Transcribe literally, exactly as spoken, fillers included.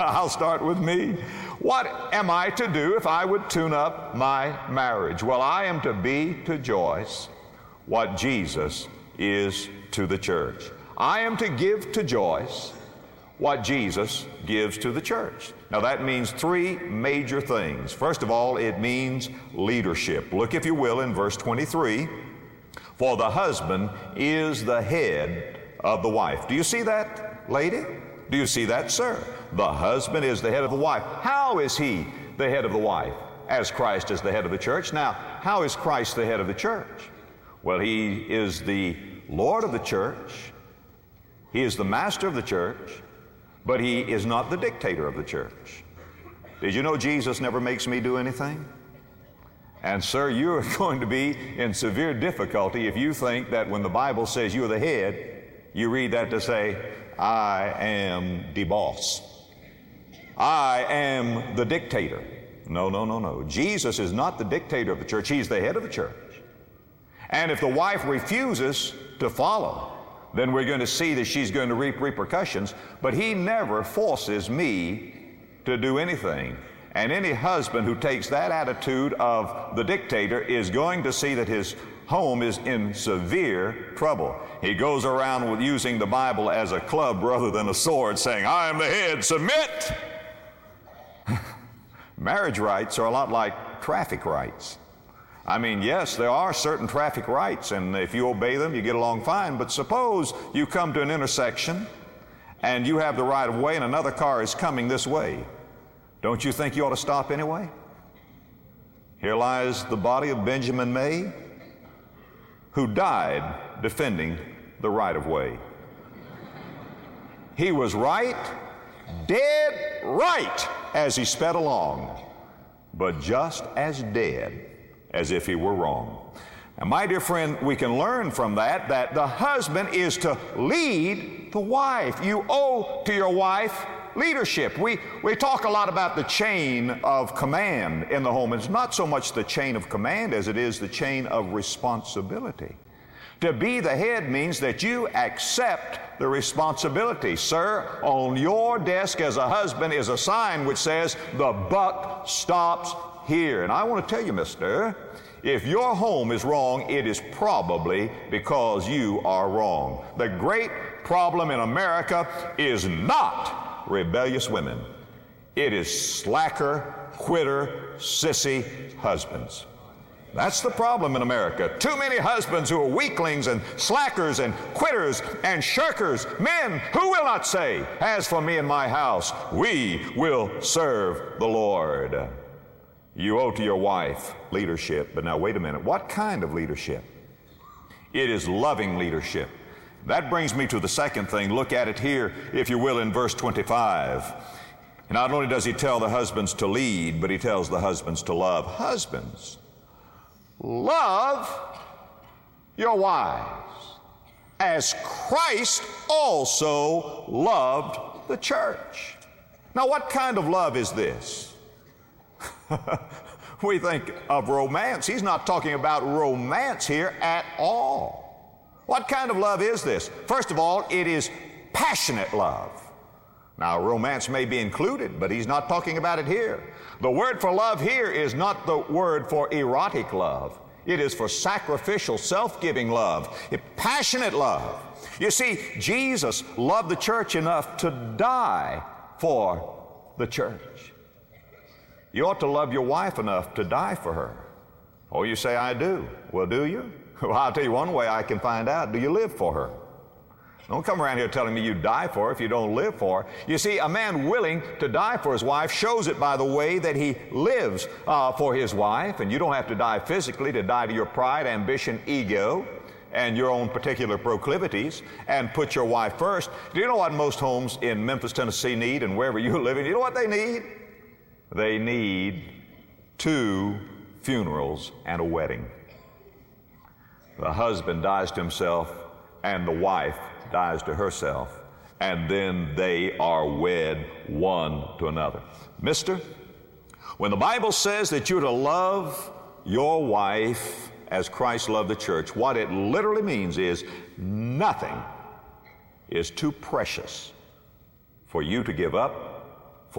I'll start with me. What am I to do if I would tune up my marriage? Well, I am to be to Joyce what Jesus is to the church. I am to give to Joyce what Jesus gives to the church. Now that means three major things. First of all, it means leadership. Look, if you will, in verse twenty-three. For the husband is the head of the wife. Do you see that, lady? Do you see that, sir? The husband is the head of the wife. How is he the head of the wife? As Christ is the head of the church. Now, how is Christ the head of the church? Well, he is the Lord of the church. He is the master of the church, but he is not the dictator of the church. Did you know Jesus never makes me do anything? And sir, you're going to be in severe difficulty if you think that when the Bible says you're the head, you read that to say, I am the boss. I am the dictator. No, no, no, no. Jesus is not the dictator of the church. He's the head of the church. And if the wife refuses to follow, then we're going to see that she's going to reap repercussions. But he never forces me to do anything. And any husband who takes that attitude of the dictator is going to see that his home is in severe trouble. He goes around with using the Bible as a club rather than a sword, saying, I am the head, submit! Marriage rights are a lot like traffic rights. I mean, yes, there are certain traffic rights, and if you obey them, you get along fine. But suppose you come to an intersection and you have the right of way and another car is coming this way. Don't you think you ought to stop anyway? Here lies the body of Benjamin May, who died defending the right of way. He was right, dead right, as he sped along, but just as dead as if he were wrong. And my dear friend, we can learn from that that the husband is to lead the wife. You owe to your wife leadership. We, we talk a lot about the chain of command in the home. It's not so much the chain of command as it is the chain of responsibility. To be the head means that you accept the responsibility. Sir, on your desk as a husband is a sign which says, the buck stops here. And I want to tell you, mister, if your home is wrong, it is probably because you are wrong. The great problem in America is not rebellious women. It is slacker, quitter, sissy husbands. That's the problem in America. Too many husbands who are weaklings and slackers and quitters and shirkers. Men who will not say, as for me and my house, we will serve the Lord. You owe to your wife leadership. But now wait a minute. What kind of leadership? It is loving leadership. That brings me to the second thing. Look at it here, if you will, in verse twenty-five. And not only does he tell the husbands to lead, but he tells the husbands to love. Husbands, love your wives as Christ also loved the church. Now, what kind of love is this? We think of romance. He's not talking about romance here at all. What kind of love is this? First of all, it is passionate love. Now, romance may be included, but he's not talking about it here. The word for love here is not the word for erotic love. It is for sacrificial, self-giving love, a passionate love. You see, Jesus loved the church enough to die for the church. You ought to love your wife enough to die for her. Oh, you say, I do. Well, do you? Well, I'll tell you one way I can find out. Do you live for her? Don't come around here telling me you die for her if you don't live for her. You see, a man willing to die for his wife shows it by the way that he lives uh, for his wife. And you don't have to die physically to die to your pride, ambition, ego, and your own particular proclivities, and put your wife first. Do you know what most homes in Memphis, Tennessee need, and wherever you live in? You know what they need? They need two funerals and a wedding. The husband dies to himself, and the wife dies to herself, and then they are wed one to another. Mister, when the Bible says that you're to love your wife as Christ loved the church, what it literally means is nothing is too precious for you to give up